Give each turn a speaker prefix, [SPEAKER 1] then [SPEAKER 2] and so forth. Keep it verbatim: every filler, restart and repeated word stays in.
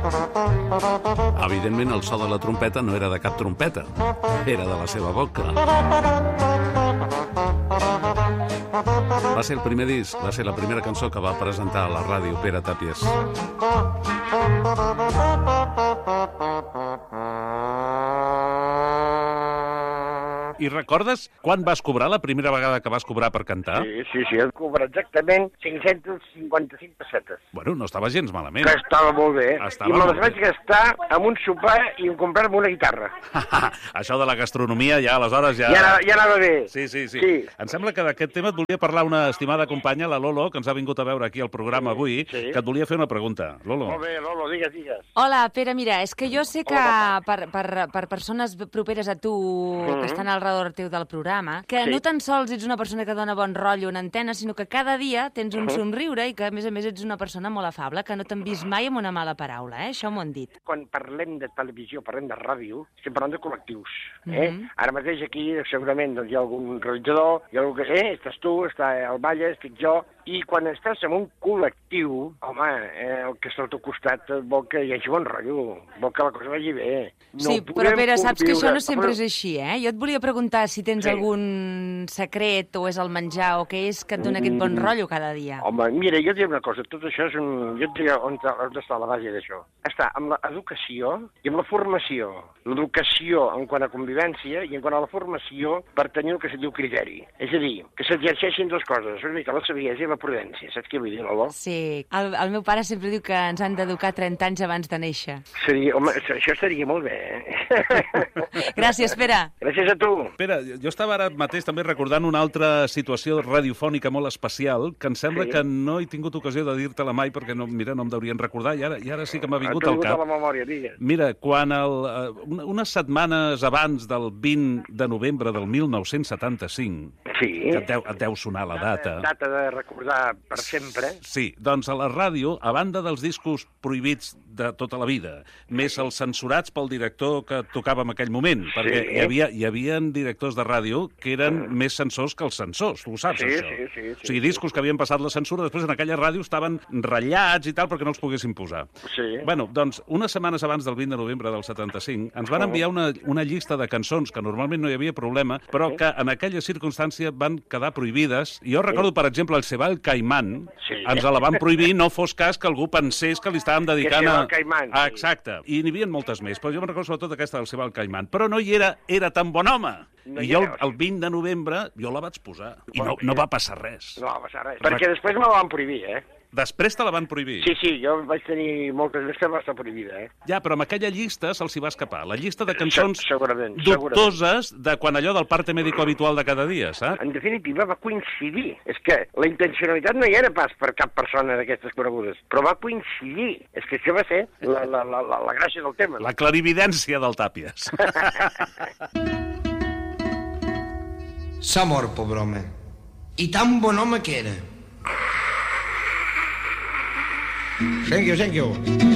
[SPEAKER 1] Evidentment, el so de la trompeta no era de cap trompeta, era de la seva boca. Va ser el primer disc, va ser la primera cançó que va presentar a la ràdio Pere Tàpies. I recordes quan vas cobrar la primera vegada que vas cobrar per cantar?
[SPEAKER 2] Sí, sí, sí, hem cobrat exactament cinc-cents cinquanta-cinc pessetes.
[SPEAKER 1] Bueno, no estava gens malament.
[SPEAKER 2] Que estava molt bé.
[SPEAKER 1] Estava
[SPEAKER 2] I me les
[SPEAKER 1] molt
[SPEAKER 2] vaig
[SPEAKER 1] bé.
[SPEAKER 2] gastar amb un sopar i en comprar-me una guitarra.
[SPEAKER 1] Això de la gastronomia ja, aleshores, ja...
[SPEAKER 2] Ja, anava- ja anava bé.
[SPEAKER 1] Sí, sí, sí,
[SPEAKER 2] Sí.
[SPEAKER 1] Em sembla que d'aquest tema et volia parlar una estimada companya, la Lolo, que ens ha vingut a veure aquí al programa
[SPEAKER 2] Sí,
[SPEAKER 1] avui,
[SPEAKER 2] sí.
[SPEAKER 1] que et volia fer una pregunta. Lolo.
[SPEAKER 2] Molt bé, Lolo, digues, digues.
[SPEAKER 3] Hola, Pere, mira, és que jo sé que
[SPEAKER 2] Hola,
[SPEAKER 3] per, per, per persones properes a tu,
[SPEAKER 2] Mhm.
[SPEAKER 3] que estan al redor teu del programa, que
[SPEAKER 2] Sí.
[SPEAKER 3] no tan sols ets una persona que dona bon rotllo en antena, sinó que cada dia tens un
[SPEAKER 2] Mhm.
[SPEAKER 3] somriure i que, a més a més, ets una persona molt afable, que no t'han vist mai amb una mala paraula, eh? Això m'ho han dit.
[SPEAKER 2] Quan parlem de televisió, parlem de ràdio, estem parlant de col·lectius. Eh?
[SPEAKER 3] Mhm.
[SPEAKER 2] Ara mateix aquí segurament doncs, hi ha algun realitzador, hi ha algú que... Eh, estàs tu, està el Valle, estic jo... I quan estàs en un col·lectiu, home, eh, el que està al teu costat vol que hi hagi bon rotllo, vol que la cosa vagi bé. No
[SPEAKER 3] Sí, però
[SPEAKER 2] podem
[SPEAKER 3] Pere, saps que això no
[SPEAKER 2] conviure-
[SPEAKER 3] sempre
[SPEAKER 2] Però-
[SPEAKER 3] és així, eh? Jo et volia preguntar si tens
[SPEAKER 2] Sí.
[SPEAKER 3] algun secret o és el menjar o què és que et dona aquest bon
[SPEAKER 2] Mm.
[SPEAKER 3] rotllo cada dia.
[SPEAKER 2] Home, mira, jo et diré una cosa, tot això és un... Jo et diré on, on està la base d'això. Està amb l'educació i amb la formació. L'educació en quant a convivència i en quant a la formació per tenir el que se diu criteri. És a dir, que s'exerceixin dues coses, una mica la saviesa i la prudència. Saps què vull dir, Lolo?
[SPEAKER 3] Sí, el, el meu pare sempre diu que ens han d'educar trenta anys abans de néixer.
[SPEAKER 2] Seria, home, això estaria molt bé, eh?
[SPEAKER 3] Gràcies, Pere.
[SPEAKER 2] Gràcies a tu.
[SPEAKER 1] Espera, jo estava ara mateix també recordant una altra situació radiofònica molt especial, que em sembla
[SPEAKER 2] Sí.
[SPEAKER 1] que no he tingut ocasió de dir-te-la mai, perquè, no, mira, no em deurien recordar, i ara, i ara sí que m'ha vingut
[SPEAKER 2] T'ha
[SPEAKER 1] al
[SPEAKER 2] vingut
[SPEAKER 1] cap.
[SPEAKER 2] a la memòria, digues.
[SPEAKER 1] Mira, quan el, eh, una- unes setmanes abans del vint de novembre del mil nou-cents setanta-cinc,
[SPEAKER 2] Sí.
[SPEAKER 1] que et deu, et deu sonar la data...
[SPEAKER 2] Data de recordar per sempre.
[SPEAKER 1] Sí, doncs a la ràdio, a banda dels discos prohibits de tota la vida, més els censurats pel director que tocava en aquell moment, perquè hi havia, hi havia directors de ràdio que eren més censors que els censors, tu ho saps,
[SPEAKER 2] Sí,
[SPEAKER 1] això?
[SPEAKER 2] sí, sí, sí,
[SPEAKER 1] o sigui,
[SPEAKER 2] sí.
[SPEAKER 1] discos que havien passat la censura, després en aquella ràdio estaven ratllats i tal perquè no els poguessin posar.
[SPEAKER 2] Sí.
[SPEAKER 1] Bueno, doncs, unes setmanes abans del vint de novembre del setanta-cinc, ens van enviar una, una llista de cançons que normalment no hi havia problema, però que en aquella circumstància van quedar prohibides. I jo recordo, per exemple, el Sebal Caimán,
[SPEAKER 2] Sí.
[SPEAKER 1] ens la van prohibir, no fos cas que algú pensés que li estàvem dedicant
[SPEAKER 2] Que
[SPEAKER 1] a...
[SPEAKER 2] Sebal Caimán,
[SPEAKER 1] Ah,
[SPEAKER 2] sí.
[SPEAKER 1] exacte. I n'hi havia moltes més, però jo me'n recordo sobretot aquesta del Sebal Caimán. Però no hi era, era tan bon home.
[SPEAKER 2] No
[SPEAKER 1] I
[SPEAKER 2] hi
[SPEAKER 1] jo, el,
[SPEAKER 2] era.
[SPEAKER 1] el vint de novembre, jo la vaig posar. I no, no va passar res.
[SPEAKER 2] No va passar res. Perquè després me la van prohibir, eh?
[SPEAKER 1] Després te la van prohibir.
[SPEAKER 2] Sí, sí, jo vaig tenir moltes més que va estar prohibida, eh?
[SPEAKER 1] Ja, però amb aquella llista se'ls hi va escapar. La llista de cançons
[SPEAKER 2] Se- segurament,
[SPEAKER 1] dubtoses de quan allò del parte mèdico habitual de cada dia, saps?
[SPEAKER 2] En definitiva, va coincidir. És que la intencionalitat no hi era pas per cap persona d'aquestes conegudes, però va coincidir. És que això va ser la, la, la, la, la gràcia del tema.
[SPEAKER 1] La clarividència del Tàpies.
[SPEAKER 4] S'ha mort, pobre home. I tan bon home que era. Thank you, thank you.